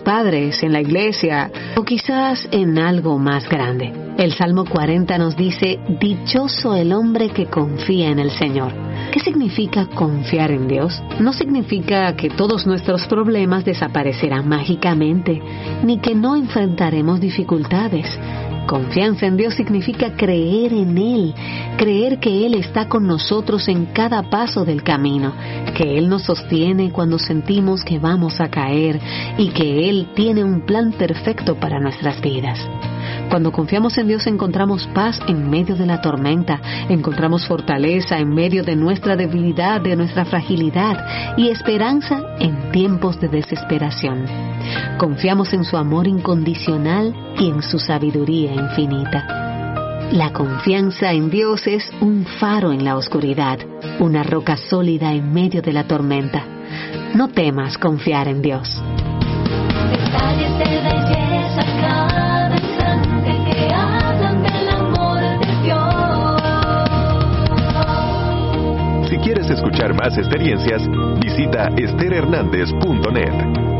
padres, en la iglesia o quizás en algo más grande. El Salmo 40 nos dice: dichoso el hombre que confía en el Señor. ¿Qué significa confiar en Dios? No significa que todos nuestros problemas desaparecerán mágicamente, ni que no enfrentaremos dificultades. Confianza en Dios significa creer en Él, creer que Él está con nosotros en cada paso del camino, que Él nos sostiene cuando sentimos que vamos a caer y que Él tiene un plan perfecto para nuestras vidas. Cuando confiamos en Dios encontramos paz en medio de la tormenta, encontramos fortaleza en medio de nuestra debilidad, de nuestra fragilidad y esperanza en tiempos de desesperación. Confiamos en su amor incondicional y en su sabiduría infinita. La confianza en Dios es un faro en la oscuridad, una roca sólida en medio de la tormenta. No temas confiar en Dios. Detalles de belleza cada instante que hablan del amor de Dios. Si quieres escuchar más experiencias, visita estherhernandez.net.